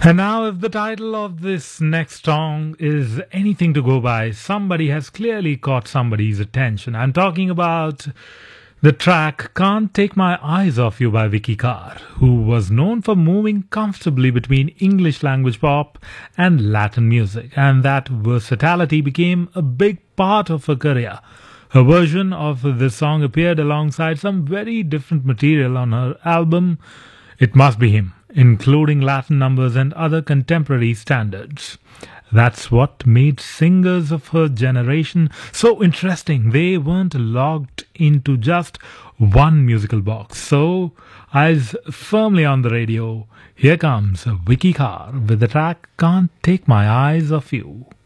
And now, if the title of this next song is anything to go by, somebody has clearly caught somebody's attention. I'm talking about the track Can't Take My Eyes Off You by Vicky Carr, who was known for moving comfortably between English language pop and Latin music, and that versatility became a big part of her career. Her version of this song appeared alongside some very different material on her album It Must Be Him, including Latin numbers and other contemporary standards. That's what made singers of her generation so interesting. They weren't logged into just one musical box. So, eyes firmly on the radio, here comes Vicky Carr with the track Can't Take My Eyes Off You.